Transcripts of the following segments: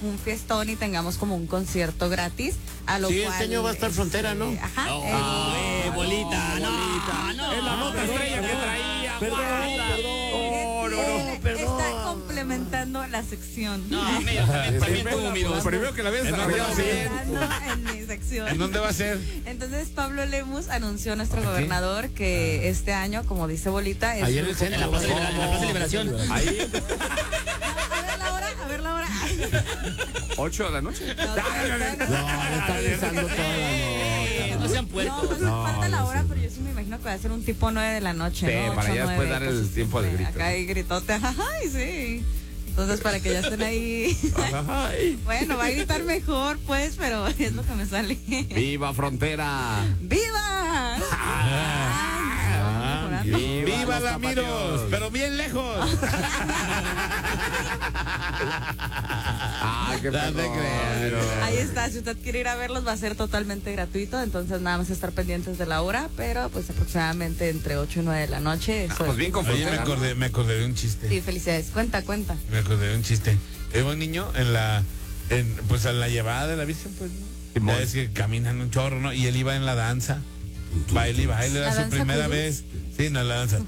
un fiestón y tengamos como un concierto gratis. A lo cual, este año va a estar Frontera, ¿no? Ajá. Bolita, no. Es la nota estrella que traía. Perdón. Está complementando la sección. No, primero que la veas en mi sección. ¿En dónde va a ser? Entonces Pablo Lemus anunció a nuestro gobernador que este año, como dice Bolita, es ahí en el centro, en la Plaza de Liberación. Ahí. A ver la hora. 8 de la noche. No, está avisando toda la nota. No sean puercos. No falta la hora, pero yo sí me imagino que va a ser un tipo 9 de la noche. Sí, ¿no? para 8, ya después 9, dar el tiempo del grito. Acá hay gritote, ay, sí. Entonces, para que ya estén ahí. Bueno, va a gritar mejor, pues, pero es lo que me sale. ¡Viva Frontera! ¡Viva! ¡Viva Lamiros! ¡Pero bien lejos! ¡Qué Ahí está, si usted quiere ir a verlos va a ser totalmente gratuito, entonces nada más estar pendientes de la hora, pero pues aproximadamente entre 8 y 9 de la noche. Pues bien con Oye, Frontera. me acordé de un chiste. Sí, felicidades. Cuenta. Me acordé de un chiste. Era un niño pues a la llevada de la Virgen, pues, ¿no? Ya es que caminan un chorro, ¿no? Y él iba en la danza. Baile, era su primera vez. Sí, no, la danza.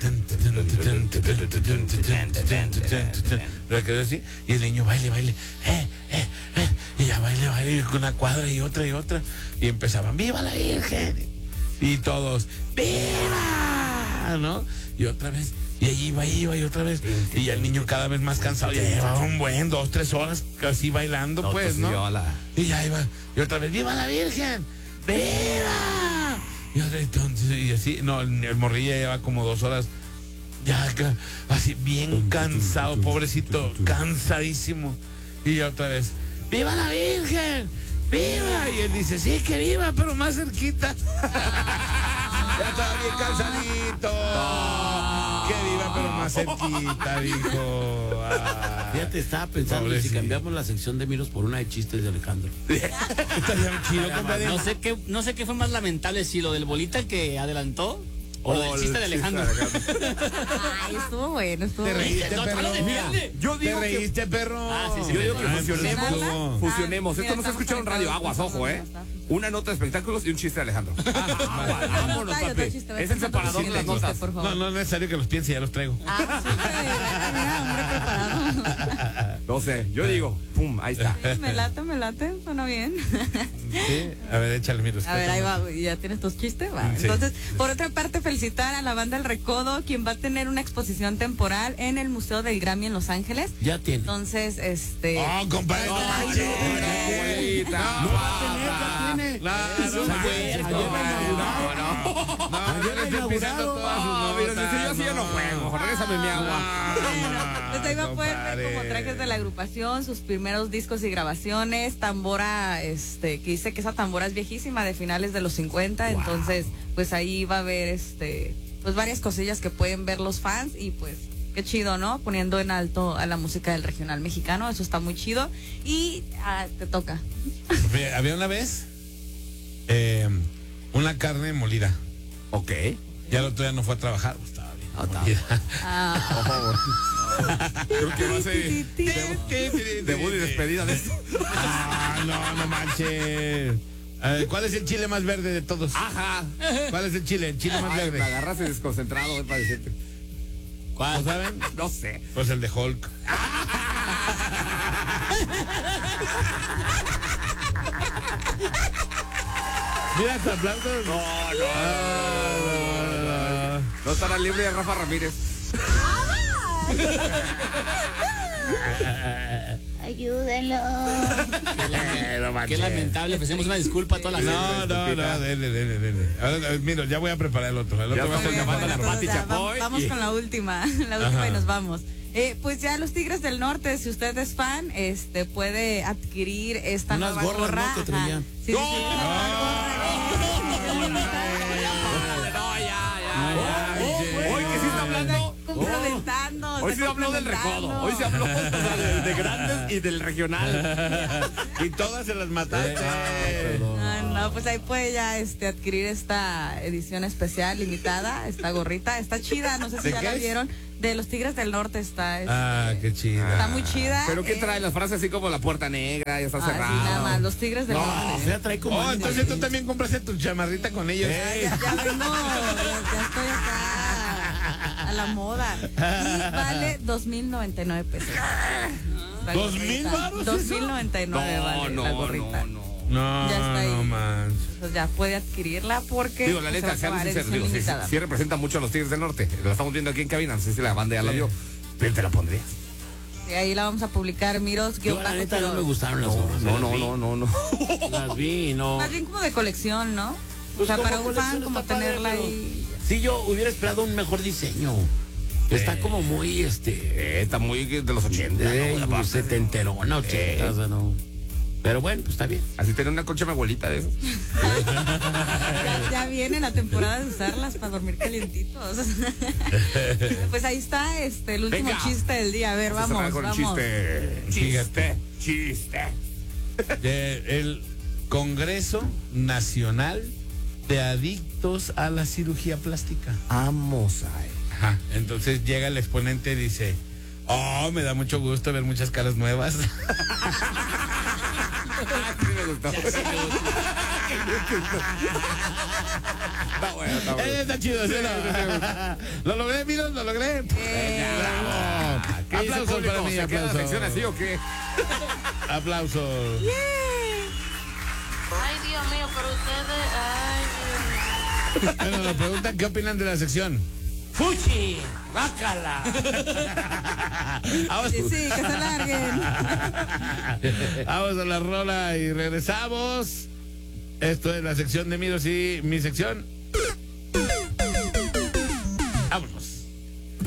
Pero quedó así. Y el niño baile. Y ya baile, con una cuadra y otra. Y empezaban, ¡viva la Virgen! Y todos, ¡viva! ¿No? Y otra vez. Y ahí iba y otra vez. Y ya el niño cada vez más cansado. Ya llevaba un buen 2-3 horas casi bailando, pues, ¿no? Y ya iba. Y otra vez, ¡viva la Virgen! ¡Viva! Y otra entonces, y así, no, el morrillo lleva como 2 horas. Ya así, bien cansado, pobrecito, cansadísimo. Y otra vez, ¡viva la Virgen! ¡Viva! Y él dice, sí, que viva, pero más cerquita. Ya estaba bien cansadito. Que viva, pero más cerquita, dijo. Fíjate, estaba pensando si cambiamos la sección de Miros por una de chistes de Alejandro. Estaría chido, compadre. No sé qué fue más lamentable, si lo del Bolita que adelantó o lo del chiste de Alejandro. Ay, estuvo bueno, estuvo Te reíste, No, perro. no lo defiende. Yo digo Te reíste, perro. Yo digo que fusionemos. fusionemos. Mira, Esto no se estamos escucha en radio. Aguas, ojo, Una nota de espectáculos y un chiste de Alejandro. Vámonos, Ay, otro papi. chiste, Es el separador de las notas. por favor. No es necesario que los piense, ya los traigo. Hombre preparado. No sé, yo digo, pum, ahí está. Me late, suena bien. Sí, a ver, échale mi respeto. A ver, ahí va, ¿ya tienes tus chistes? Va. Sí. Entonces, por otra parte, felicitar a la banda El Recodo, quien va a tener una exposición temporal en el Museo del Grammy en Los Ángeles. Ya tiene. Entonces, Oh, compadre, no manches. No va a tener, ya tiene. Yo sí ya no juego. Regrésame mi agua. Pues ahí va a poder ver como trajes de la agrupación, sus primeros discos y grabaciones, tambora, que dice que esa tambora es viejísima, de finales de los 50, entonces pues ahí va a haber pues varias cosillas que pueden ver los fans y pues qué chido, ¿no? Poniendo en alto a la música del regional mexicano, eso está muy chido. Y te toca. Había una vez una carne molida. Ok. Ya el otro día no fue a trabajar. Estaba bien molida. Creo que va a ser debut y despedida de esto. No manches. ¿Cuál es el chile más verde de todos? Ajá. ¿Cuál es el chile? El chile más verde. Me agarraste desconcentrado, para decirte. ¿Cuál saben? No sé. Pues el de Hulk. Mira, hasta aplausos. No estará libre de Rafa Ramírez. Ayúdenlo. Qué lamentable, ofrecemos una disculpa a toda la gente. No, dele. Ahora, mira, ya voy a preparar el otro. El otro va a ser llamando a la Pati Chapoy. Vamos con la última y nos vamos. Pues ya los Tigres del Norte, si usted es fan, puede adquirir esta unas nueva gorras, gorra. ¿no? Que traía. Sí, Hoy que sí está hablando. Complementando. Hoy se habló del recodo. Hoy se habló de grandes y del regional. Y todas se las mataste. No, No, pues ahí puede ya adquirir esta edición especial limitada, esta gorrita, está chida, no sé si ¿De ya qué la es? vieron, de los Tigres del Norte está. Qué chida. Está muy chida. ¿Pero qué trae? Las frases así como la puerta negra, ya está Sí, nada cerrada. más, los Tigres del O Norte. sea, trae como. Entonces tú también compraste tu chamarrita con ellos. Ya vengo, ya estoy acá a la moda. Y vale 2,099 pesos. La 2,000 gorrita. varos, 2,099 vale la gorrita. No, Ya está ahí. no manches. Entonces ya puede adquirirla porque Digo, la se va neta, a seamos acabar sinceros, edición digo, limitada. sí representa mucho a los Tigres del Norte. Lo estamos viendo aquí en cabina, no sé si la banda ya la vio. Pero te la pondrías. Y ahí la vamos a publicar, Miros. Yo, la neta, no me gustaron las gorras. No. Las vi, no. Más bien como de colección, ¿no? Pues o sea, como para un fan, colección como está padre, tenerla pero- ahí. Sí, yo hubiera esperado un mejor diseño. Está como muy, Está muy de los 80. ¿no? setenterona, 80, o sea, no. Pero bueno, pues está bien. Así tenía una concha mi abuelita de eso. Ya viene la temporada de usarlas para dormir calientitos. Pues ahí está el último Venga. chiste del día. A ver, Vamos a vamos, con vamos. Chiste. El Congreso Nacional de Adictos a la Cirugía Plástica. Vamos a Ajá. Entonces llega el exponente y dice, me da mucho gusto ver muchas caras nuevas. Sí me gustó. Está bueno, está bueno. Está chido, ¿sí o no? Lo logré, miros, lo logré. ¡Bravo! ¿Qué dice el Aplausos público? para mí, ¿Se queda la aplausos. sección así o qué? Aplausos. Ay, Dios mío, pero ustedes. Ay, Dios mío. Bueno, nos preguntan qué opinan de la sección. ¡Fuchi! ¡Bácala! Vamos, Sí, que se larguen. vamos a la rola y regresamos. Esto es la sección de Miros y mi sección.